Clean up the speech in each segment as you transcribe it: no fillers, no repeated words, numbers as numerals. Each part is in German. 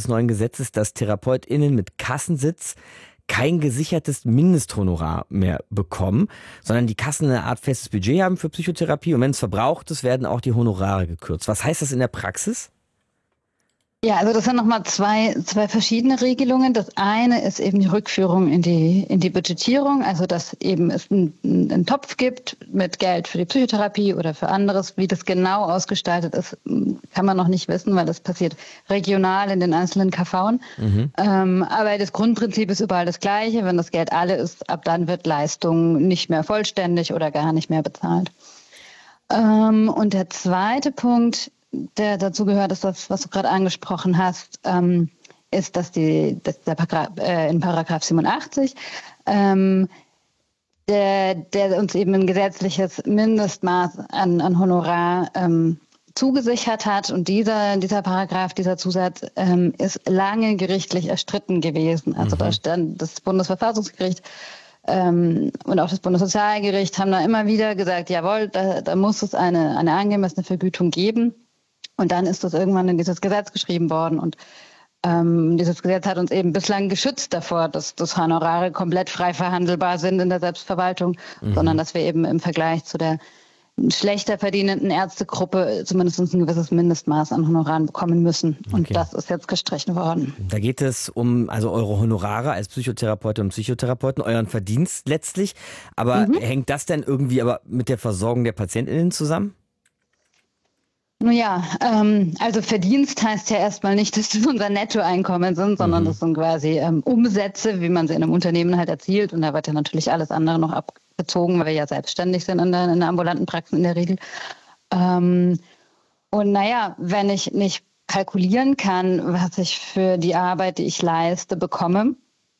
des neuen Gesetzes, dass TherapeutInnen mit Kassensitz kein gesichertes Mindesthonorar mehr bekommen, sondern die Kassen eine Art festes Budget haben für Psychotherapie und wenn es verbraucht ist, werden auch die Honorare gekürzt. Was heißt das in der Praxis? Ja, also das sind nochmal zwei verschiedene Regelungen. Das eine ist eben die Rückführung in die Budgetierung, also dass eben es einen Topf gibt mit Geld für die Psychotherapie oder für anderes. Wie das genau ausgestaltet ist, kann man noch nicht wissen, weil das passiert regional in den einzelnen KVen. Aber das Grundprinzip ist überall das Gleiche. Wenn das Geld alle ist, ab dann wird Leistung nicht mehr vollständig oder gar nicht mehr bezahlt. Und der zweite Punkt, der dazu gehört, ist das, was du gerade angesprochen hast, ist, dass in Paragraph 87 der uns eben ein gesetzliches Mindestmaß an Honorar zugesichert hat. Und dieser Paragraph, dieser Zusatz ist lange gerichtlich erstritten gewesen. Also da stand das Bundesverfassungsgericht und auch das Bundessozialgericht haben da immer wieder gesagt, jawohl, da muss es eine angemessene Vergütung geben. Und dann ist das irgendwann in dieses Gesetz geschrieben worden. Und dieses Gesetz hat uns eben bislang geschützt davor, dass Honorare komplett frei verhandelbar sind in der Selbstverwaltung, sondern dass wir eben im Vergleich zu der schlechter verdienenden Ärztegruppe zumindest ein gewisses Mindestmaß an Honoraren bekommen müssen. Und das ist jetzt gestrichen worden. Da geht es um eure Honorare als Psychotherapeutinnen und Psychotherapeuten, euren Verdienst letztlich. Aber hängt das denn irgendwie aber mit der Versorgung der PatientInnen zusammen? Nun ja, also Verdienst heißt ja erstmal nicht, dass das unser Nettoeinkommen sind, sondern das sind quasi Umsätze, wie man sie in einem Unternehmen halt erzielt. Und da wird ja natürlich alles andere noch abgezogen, weil wir ja selbstständig sind in der ambulanten Praxis in der Regel. Und naja, wenn ich nicht kalkulieren kann, was ich für die Arbeit, die ich leiste, bekomme,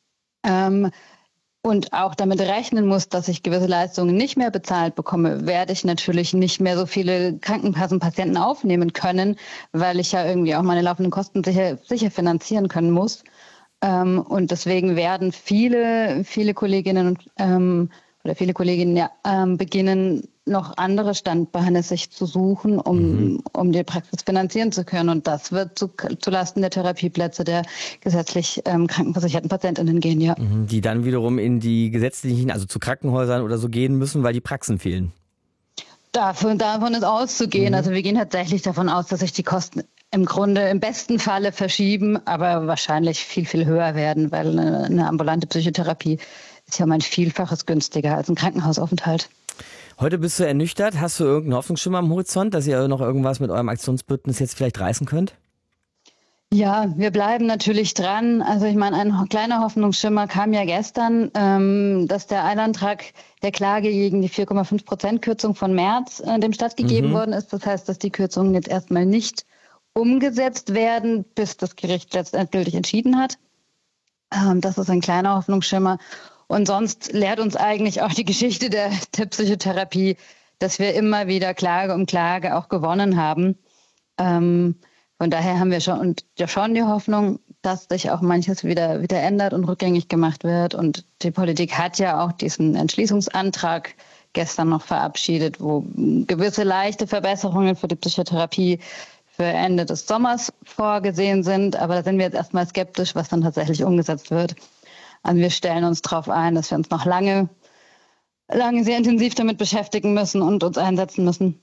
und auch damit rechnen muss, dass ich gewisse Leistungen nicht mehr bezahlt bekomme, werde ich natürlich nicht mehr so viele Krankenkassenpatienten aufnehmen können, weil ich ja irgendwie auch meine laufenden Kosten sicher finanzieren können muss. Und deswegen werden viele Kolleginnen viele Kolleginnen beginnen, noch andere Standbeine sich zu suchen, um die Praxis finanzieren zu können. Und das wird zulasten der Therapieplätze der gesetzlich krankenversicherten PatientInnen gehen, ja. Die dann wiederum in die gesetzlichen, also zu Krankenhäusern oder so gehen müssen, weil die Praxen fehlen. Davon ist auszugehen. Also wir gehen tatsächlich davon aus, dass sich die Kosten im Grunde im besten Falle verschieben, aber wahrscheinlich viel, viel höher werden, weil eine ambulante Psychotherapie ist ja um ein Vielfaches günstiger als ein Krankenhausaufenthalt. Heute bist du ernüchtert. Hast du irgendeinen Hoffnungsschimmer am Horizont, dass ihr noch irgendwas mit eurem Aktionsbündnis jetzt vielleicht reißen könnt? Ja, wir bleiben natürlich dran. Also ich meine, ein kleiner Hoffnungsschimmer kam ja gestern, dass der Eilantrag der Klage gegen die 4,5% Kürzung von März dem stattgegeben worden ist. Das heißt, dass die Kürzungen jetzt erstmal nicht umgesetzt werden, bis das Gericht letztendlich entschieden hat. Das ist ein kleiner Hoffnungsschimmer. Und sonst lehrt uns eigentlich auch die Geschichte der Psychotherapie, dass wir immer wieder Klage um Klage auch gewonnen haben. Von daher haben wir schon die Hoffnung, dass sich auch manches wieder ändert und rückgängig gemacht wird. Und die Politik hat ja auch diesen Entschließungsantrag gestern noch verabschiedet, wo gewisse leichte Verbesserungen für die Psychotherapie für Ende des Sommers vorgesehen sind. Aber da sind wir jetzt erstmal skeptisch, was dann tatsächlich umgesetzt wird. Also wir stellen uns darauf ein, dass wir uns noch lange sehr intensiv damit beschäftigen müssen und uns einsetzen müssen.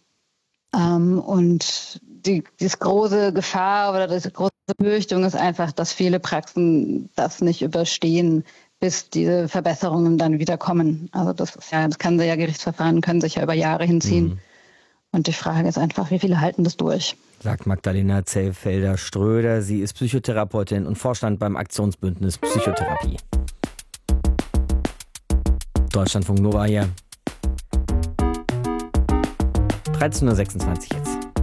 Und die große Gefahr oder die große Befürchtung ist einfach, dass viele Praxen das nicht überstehen, bis diese Verbesserungen dann wieder kommen. Also das Gerichtsverfahren können sich ja über Jahre hinziehen. Und die Frage ist einfach, wie viele halten das durch? Sagt Magdalena Zellfelder-Ströder. Sie ist Psychotherapeutin und Vorstand beim Aktionsbündnis Psychotherapie. Deutschlandfunk Nova hier. 13.26 Uhr jetzt.